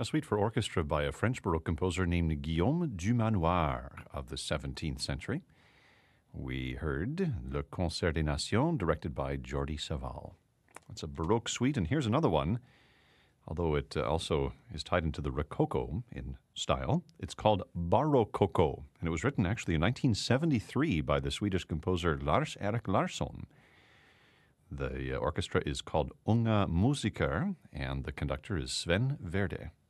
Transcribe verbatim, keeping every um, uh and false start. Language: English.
A suite for orchestra by a French Baroque composer named Guillaume Dumanoir of the seventeenth century. We heard Le Concert des Nations, directed by Jordi Savall. It's a Baroque suite, and here's another one, although it uh, also is tied into the Rococo in style. It's called Barrococo, and it was written actually in nineteen seventy-three by the Swedish composer Lars-Erik Larsson. The uh, orchestra is called Unga Musiker, and the conductor is Sven Verde.